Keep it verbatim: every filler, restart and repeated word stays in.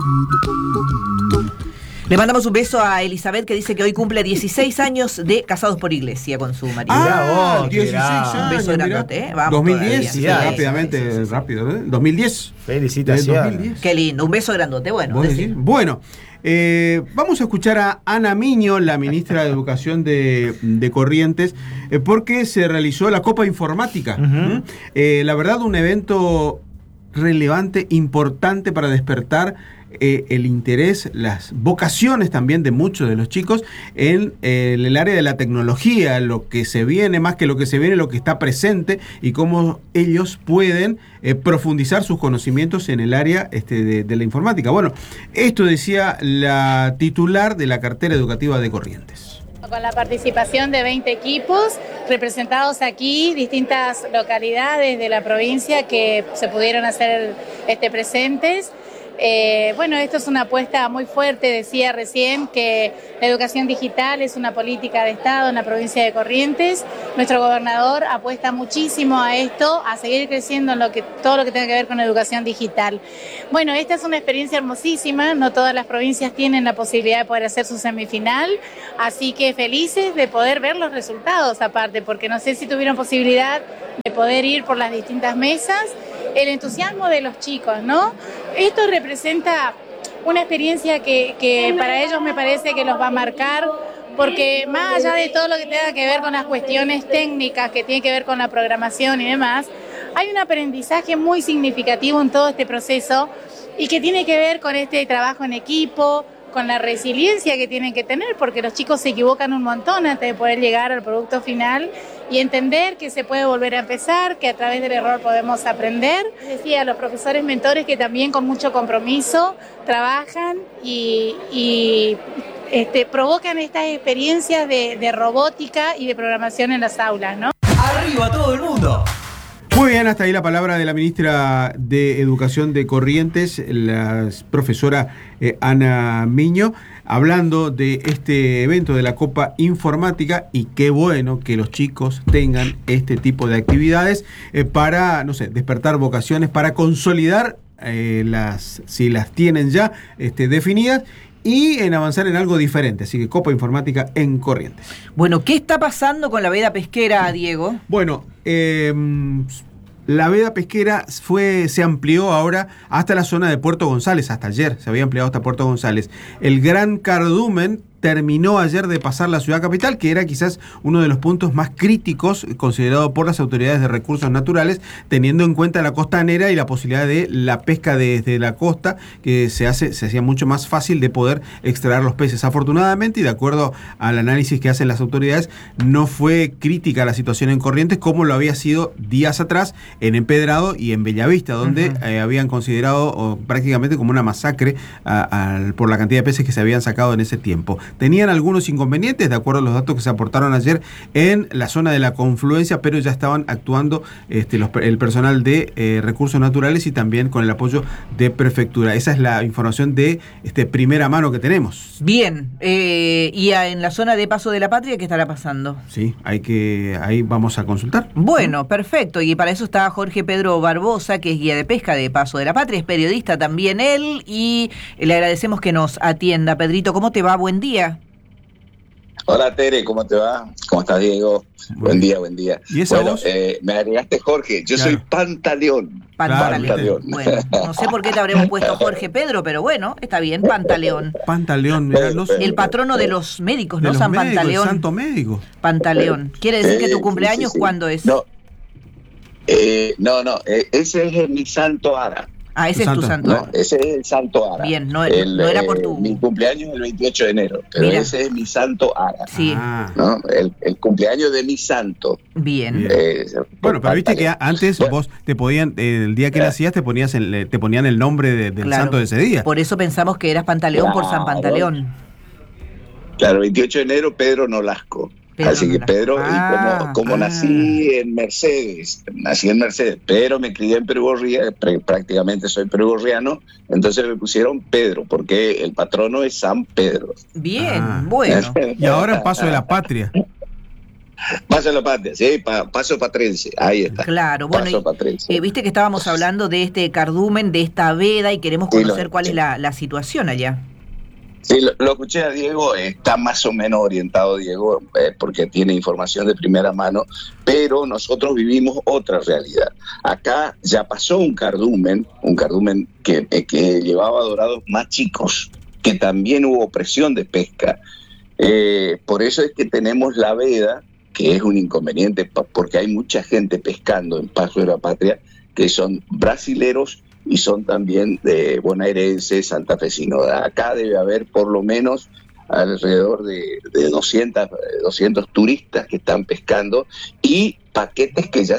Le mandamos un beso a Elizabeth, que dice que hoy cumple dieciséis años de casados por iglesia con su marido. Ah, vos, dieciséis mirá. años. Un beso grandote, ¿eh? Vamos dos mil diez, todavía. sí, Sí, rápidamente, sí, sí, sí. rápido, ¿eh? dos mil diez. Felicitaciones. dos mil diez. Qué lindo, un beso grandote. Bueno, ¿Vos decí. decís? Bueno, eh, vamos a escuchar a Ana Miño, la ministra de Educación de, de Corrientes, eh, porque se realizó la Copa Informática. Uh-huh. ¿Mm? Eh, la verdad, un evento relevante, importante para despertar eh, el interés, las vocaciones también de muchos de los chicos en eh, el área de la tecnología, lo que se viene, más que lo que se viene, lo que está presente y cómo ellos pueden eh, profundizar sus conocimientos en el área este, de, de la informática. Bueno, esto decía la titular de la cartera educativa de Corrientes. Con la participación de veinte equipos representados aquí, distintas localidades de la provincia que se pudieron hacer este, presentes. Eh, bueno, esto es una apuesta muy fuerte, decía recién que la educación digital es una política de Estado en la provincia de Corrientes. Nuestro gobernador apuesta muchísimo a esto, a seguir creciendo en lo que, todo lo que tenga que ver con educación digital. Bueno, esta es una experiencia hermosísima, no todas las provincias tienen la posibilidad de poder hacer su semifinal, así que felices de poder ver los resultados aparte, porque no sé si tuvieron posibilidad de poder ir por las distintas mesas. El entusiasmo de los chicos, ¿no? Esto representa una experiencia que, que para ellos me parece que los va a marcar, porque más allá de todo lo que tenga que ver con las cuestiones técnicas, que tiene que ver con la programación y demás, hay un aprendizaje muy significativo en todo este proceso y que tiene que ver con este trabajo en equipo, con la resiliencia que tienen que tener, porque los chicos se equivocan un montón antes de poder llegar al producto final y entender que se puede volver a empezar, que a través del error podemos aprender. Decía, los profesores mentores que también con mucho compromiso trabajan y, y este, provocan estas experiencias de, de robótica y de programación en las aulas, ¿no? ¡Arriba todo el mundo! Muy bien, hasta ahí la palabra de la ministra de Educación de Corrientes, la profesora eh, Ana Miño, hablando de este evento de la Copa Informática, y qué bueno que los chicos tengan este tipo de actividades eh, para, no sé, despertar vocaciones, para consolidar eh, las, si las tienen ya este, definidas, y en avanzar en algo diferente. Así que Copa Informática en Corrientes. Bueno, ¿qué está pasando con la veda pesquera, Diego? Bueno, eh, la veda pesquera fue, se amplió ahora hasta la zona de Puerto González. Hasta ayer se había ampliado hasta Puerto González. El Gran Cardumen terminó ayer de pasar la ciudad capital, que era quizás uno de los puntos más críticos considerado por las autoridades de recursos naturales, teniendo en cuenta la costanera y la posibilidad de la pesca desde la costa, que se hace se hacía mucho más fácil de poder extraer los peces. Afortunadamente, y de acuerdo al análisis que hacen las autoridades, no fue crítica la situación en Corrientes como lo había sido días atrás en Empedrado y en Bellavista, donde uh-huh. eh, habían considerado oh, prácticamente como una masacre a, a, por la cantidad de peces que se habían sacado en ese tiempo. Tenían algunos inconvenientes, de acuerdo a los datos que se aportaron ayer en la zona de la confluencia, pero ya estaban actuando este, los, el personal de eh, recursos naturales y también con el apoyo de prefectura. Esa es la información de este, primera mano que tenemos. Bien, eh, y a, en la zona de Paso de la Patria, ¿qué estará pasando? Sí, hay que, ahí vamos a consultar. Bueno, perfecto, y para eso está Jorge Pedro Barbosa, que es guía de pesca de Paso de la Patria, es periodista también él, y le agradecemos que nos atienda. Pedrito, ¿cómo te va? Buen día. Hola Tere, ¿cómo te va? ¿Cómo estás, Diego? Bueno. Buen día, buen día. ¿Y esa bueno, voz? Eh, me agregaste Jorge, yo claro. soy Pantaleón. Pantaleón. Pantaleón. Bueno, no sé por qué te habremos puesto Jorge Pedro, pero bueno, está bien, Pantaleón. Pantaleón, mirá, no sé. El patrono de los médicos, de ¿no? los San médicos, Pantaleón. El santo médico. Pantaleón. ¿Quiere decir que tu cumpleaños sí, sí, sí. cuándo es? No, eh, no, no eh, ese es mi santo Ara. Ah, ese tu es tu santo. No, ese es el santo Ara. Bien, no, el, no era por tu... Eh, mi cumpleaños es el veintiocho de enero, pero Mira. ese es mi santo Ara. Sí. Ah. ¿No? El, el cumpleaños de mi santo. Bien. Bien. Eh, Bueno, pero viste que antes bueno. vos te podían, eh, el día que nacías te ponías el, te ponían el nombre de, del Claro. santo de ese día. Por eso pensamos que eras Pantaleón por San Claro. Pantaleón. Claro, el veintiocho de enero, Pedro Nolasco. Pedro Así que Nolasco. Pedro, Ah, y como, como ah. nací en Mercedes, nací en Mercedes, pero me crié en Perugorría, prácticamente soy perugorriano, entonces me pusieron Pedro, porque el patrono es San Pedro. Bien, Ah. bueno. Y ahora en Paso de la Patria. Paso a la Patria, sí, pa, Paso Patrense, ahí está. Claro, bueno, Paso y, Patrense. eh, viste que estábamos hablando de este cardumen, de esta veda, y queremos conocer sí, lo, cuál sí. es la, la situación allá. Sí, lo, lo escuché a Diego, está más o menos orientado Diego, eh, porque tiene información de primera mano, pero nosotros vivimos otra realidad. Acá ya pasó un cardumen, un cardumen que, eh, que llevaba dorados más chicos, que también hubo presión de pesca. Eh, por eso es que tenemos la veda, que es un inconveniente, porque hay mucha gente pescando en Paso de la Patria, que son brasileros y son también de bonaerenses, santafesinos. Acá debe haber por lo menos alrededor de, de doscientos, doscientos turistas que están pescando y paquetes que ya